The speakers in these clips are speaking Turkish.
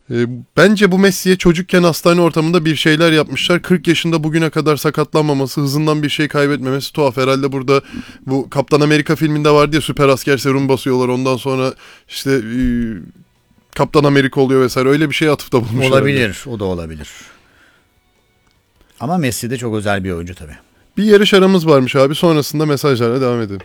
Bence bu Messi'ye çocukken hastane ortamında bir şeyler yapmışlar. 40 yaşında bugüne kadar sakatlanmaması, hızından bir şey kaybetmemesi tuhaf. Herhalde burada bu Kaptan Amerika filminde vardı ya, süper asker serum basıyorlar. Ondan sonra işte Kaptan Amerika oluyor vesaire. Öyle bir şey atıfta bulmuşlar. Olabilir, herhalde. O da olabilir. Ama Messi de çok özel bir oyuncu tabii. Bir yarış aramız varmış abi. Sonrasında mesajlarla devam edelim.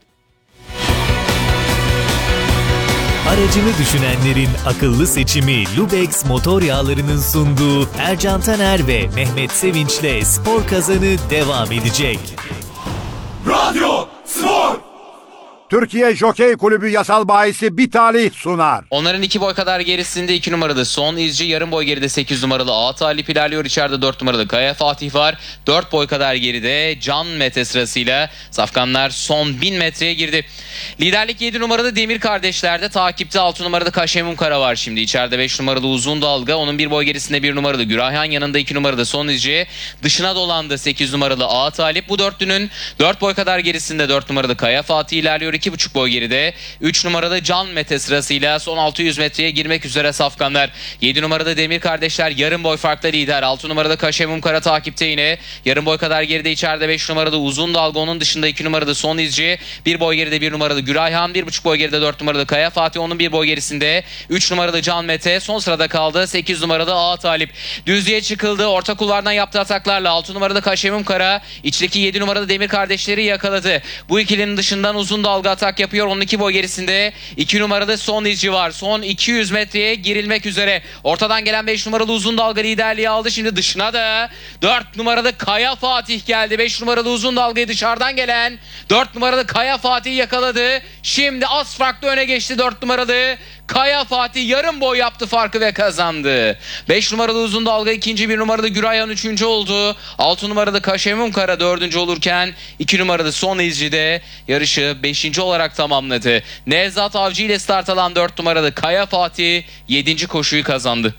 Aracını düşünenlerin akıllı seçimi Lubex motor yağlarının sunduğu Ercan Taner ve Mehmet Sevinç'le Spor Kazanı devam edecek. Radyo Spor! Türkiye Jokey Kulübü yasal bahisi Bitali sunar. Onların 2 boy kadar gerisinde 2 numaralı Son İzci, yarım boy geride 8 numaralı A Talip ilerliyor. İçeride 4 numaralı Kaya Fatih var. 4 boy kadar geride Can Mete sırasıyla safkanlar son 1000 metreye girdi. Liderlik 7 numaralı Demir Kardeşler'de, takipte 6 numaralı Kaşemum Kara var şimdi. İçeride 5 numaralı Uzun Dalga, onun 1 boy gerisinde 1 numaralı Gürayhan, yanında 2 numaralı Son İzci, dışına dolandı 8 numaralı A Talip. Bu dörtlünün 4 boy kadar gerisinde 4 numaralı Kaya Fatih ilerliyor. 2,5 boy geride 3 numaralı Can Mete sırasıyla son 600 metreye girmek üzere safkanlar. 7 numarada Demir Kardeşler yarım boy farklı lider. 6 numarada Kaşemum Kara takipte yine. Yarım boy kadar geride içeride 5 numarada Uzun Dalga, onun dışında 2 numarada Son İzci. 1 boy geride 1 numaralı Gürayhan. 1,5 boy geride 4 numaralı Kaya Fatih. Onun 1 boy gerisinde 3 numaralı Can Mete. Son sırada kaldı 8 numaralı A Talip. Düzlüğe çıkıldı. Orta kulvardan yaptığı ataklarla 6 numarada Kaşemum Kara içteki 7 numarada Demir Kardeşleri yakaladı. Bu ikilinin dışından Uzun Dalga atak yapıyor. Onun 2 boy gerisinde 2 numaralı Son İzci var. Son 200 metreye girilmek üzere. Ortadan gelen 5 numaralı Uzun Dalga liderliği aldı. Şimdi dışına da 4 numaralı Kaya Fatih geldi. 5 numaralı Uzun Dalga'yı dışarıdan gelen 4 numaralı Kaya Fatih yakaladı. Şimdi az farklı öne geçti 4 numaralı Kaya Fatih, yarım boy yaptı farkı ve kazandı. 5 numaralı Uzun Dalga ikinci, 1 numaralı Gürayhan üçüncü oldu. 6 numaralı Kaşemum Kara dördüncü olurken 2 numaralı Son İzci de yarışı 5. olarak tamamladı. Nevzat Avcı ile start alan 4 numaralı Kaya Fatih 7. koşuyu kazandı.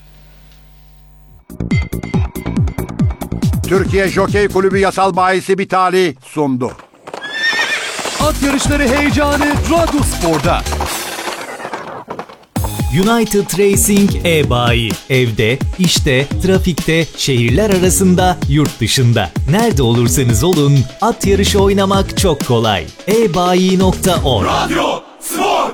Türkiye Jokey Kulübü yasal bahisi Bitali sundu. At yarışları heyecanı Radyo Spor'da. United Racing e-bayi. Evde, işte, trafikte, şehirler arasında, yurt dışında. Nerede olursanız olun, at yarışı oynamak çok kolay. ebayi.org. Radyo Spor!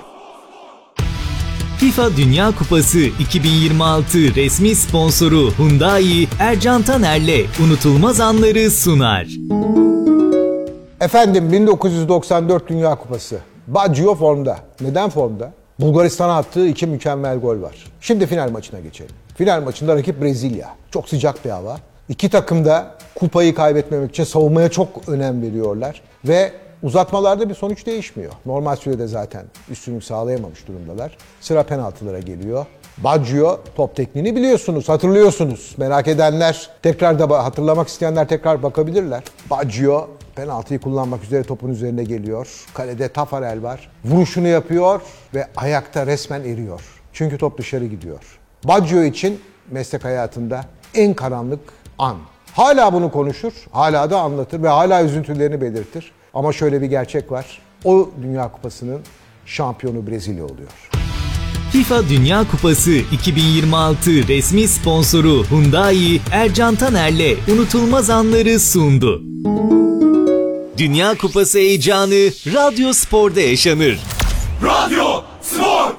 FIFA Dünya Kupası 2026 resmi sponsoru Hyundai, Ercan Taner'le unutulmaz anları sunar. Efendim 1994 Dünya Kupası. Baggio formda. Neden formda? Bulgaristan'a attığı 2 mükemmel gol var. Şimdi final maçına geçelim. Final maçında rakip Brezilya. Çok sıcak bir hava. İki takım da kupayı kaybetmemek için savunmaya çok önem veriyorlar. Ve uzatmalarda bir sonuç değişmiyor. Normal sürede zaten üstünlük sağlayamamış durumdalar. Sıra penaltılara geliyor. Baggio top tekniğini biliyorsunuz, hatırlıyorsunuz. Merak edenler, tekrar da hatırlamak isteyenler tekrar bakabilirler. Baggio penaltıyı kullanmak üzere topun üzerine geliyor. Kalede Tafarel var. Vuruşunu yapıyor ve ayakta resmen eriyor. Çünkü top dışarı gidiyor. Baggio için meslek hayatında en karanlık an. Hala bunu konuşur, hala da anlatır ve hala üzüntülerini belirtir. Ama şöyle bir gerçek var. O Dünya Kupası'nın şampiyonu Brezilya oluyor. FIFA Dünya Kupası 2026 resmi sponsoru Hyundai, Ercan Taner'le unutulmaz anları sundu. Dünya Kupası heyecanı Radyo Spor'da yaşanır. Radyo Spor!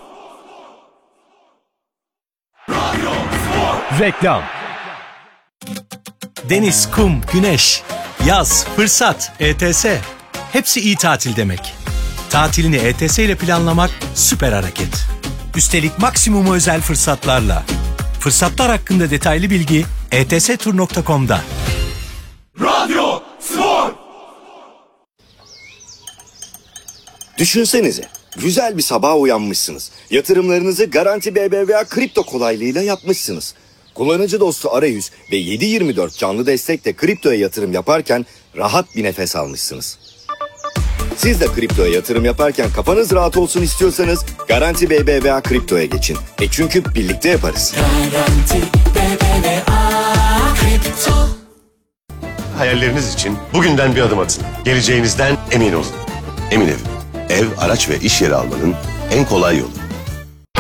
Radyo Spor! Reklam. Deniz, kum, güneş, yaz, fırsat, ETS. Hepsi iyi tatil demek. Tatilini ETS ile planlamak süper hareket. Üstelik maksimum özel fırsatlarla. Fırsatlar hakkında detaylı bilgi etstur.com'da. Radyo Spor! Düşünsenize, güzel bir sabaha uyanmışsınız. Yatırımlarınızı Garanti BBVA kripto kolaylığıyla yapmışsınız. Kullanıcı dostu arayüz ve 7/24 canlı destekle kriptoya yatırım yaparken rahat bir nefes almışsınız. Siz de kriptoya yatırım yaparken kafanız rahat olsun istiyorsanız Garanti BBVA kriptoya geçin. Çünkü birlikte yaparız. Garanti BBVA kripto. Hayalleriniz için bugünden bir adım atın. Geleceğinizden emin olun. Emin Ev. Ev, araç ve iş yeri almanın en kolay yolu.